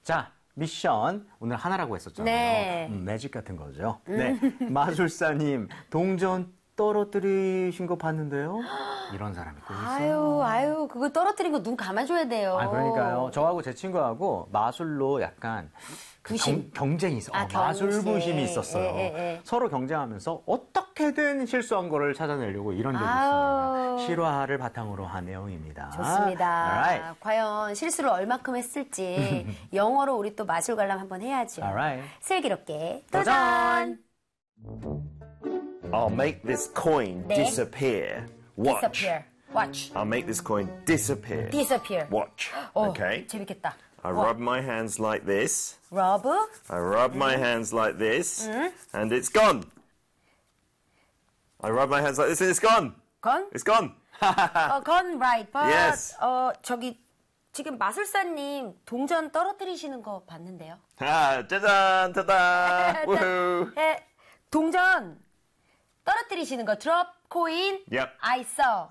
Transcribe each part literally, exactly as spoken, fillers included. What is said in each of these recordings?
자, 미션 오늘 하나라고 했었잖아요. 네. 음, 매직 같은 거죠. 네, 마술사님 동전 떨어뜨리신 거 봤는데요. 이런 사람이 꼭 있어요. 아유, 아유, 그거 떨어뜨린 거 눈 감아줘야 돼요. 아, 그러니까요. 저하고 제 친구하고 마술로 약간 그 부심. 경, 경쟁이 있어. 아, 어, 마술 경쟁. 부심이 있었어요. 예, 예, 예. 서로 경쟁하면서 어떻게든 실수한 거를 찾아내려고 이런 게 아유. 있습니다. 실화를 바탕으로 한 내용입니다. 좋습니다. Alright. 과연 실수를 얼마큼 했을지 영어로 우리 또 마술 관람 한번 해야죠. Alright. 슬기롭게 도전! 도전! I'll make this coin 네. disappear. Watch. Disappear. Watch. I'll make this coin disappear. Disappear. Watch. 어, Okay. 재밌겠다. I rub my hands like this. 러브. I rub my hands like this. And it's gone. I rub my hands like this and it's gone. 건? It's gone. 어, 건 right. But, Yes. 어, 저기 지금 마술사님 동전 떨어뜨리시는 거 봤는데요. Ah, 짜잔, 짜잔. Woohoo. 예, 동전 떨어뜨리시는 거 drop coin. Yep. I saw.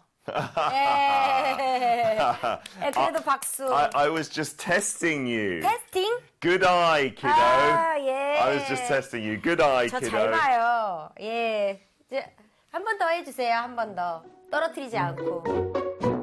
예. 예, 그래도 박수. I, I was just testing you. 테스팅? Good eye, kiddo. 아, 예. I was just testing you. Good eye, 저 kiddo. 잘 봐요. 예. 이제 한 번 더 해주세요. 한 번 더. 떨어뜨리지 않고.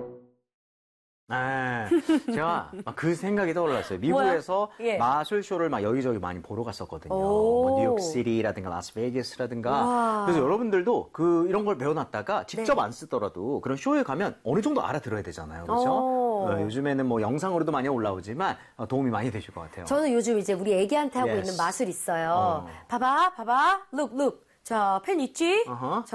아, 제가 막 그 생각이 떠올랐어요. 미국에서 예. 마술쇼를 막 여기저기 많이 보러 갔었거든요. 오. 뭐 뉴욕시티라든가 라스베이거스라든가. 우와. 그래서 여러분들도 그 이런 걸 배워놨다가 직접 네. 안 쓰더라도 그런 쇼에 가면 어느 정도 알아들어야 되잖아요. 그렇죠? 오. 어, 요즘에는 뭐 영상으로도 많이 올라오지만 어, 도움이 많이 되실 것 같아요. 저는 요즘 이제 우리 애기한테 하고 Yes. 있는 마술 있어요. 어. 봐봐, 봐봐. Look, look. 자, 펜 있지? 어허. 자,